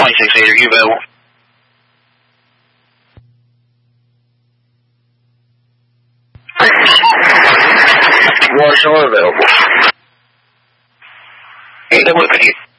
96.8, are you available? Waters are available. 8 double, thank you.